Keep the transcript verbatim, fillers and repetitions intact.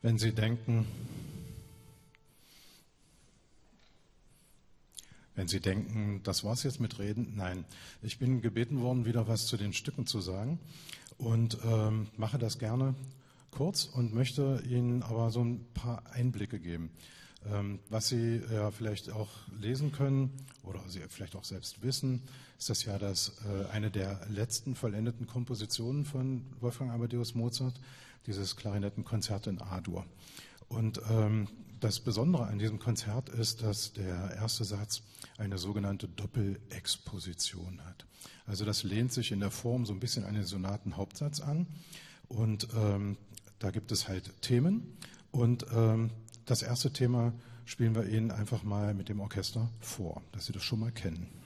Wenn Sie denken, wenn Sie denken, das war's jetzt mit Reden, nein. Ich bin gebeten worden, wieder was zu den Stücken zu sagen und ähm, mache das gerne kurz und möchte Ihnen aber so ein paar Einblicke geben. Ähm, was Sie ja vielleicht auch lesen können oder Sie vielleicht auch selbst wissen, ist das ja das, äh, eine der letzten vollendeten Kompositionen von Wolfgang Amadeus Mozart, dieses Klarinettenkonzert in A-Dur. Und ähm, das Besondere an diesem Konzert ist, dass der erste Satz eine sogenannte Doppelexposition hat. Also das lehnt sich in der Form so ein bisschen an den Sonatenhauptsatz an und ähm, da gibt es halt Themen und ähm, das erste Thema spielen wir Ihnen einfach mal mit dem Orchester vor, dass Sie das schon mal kennen.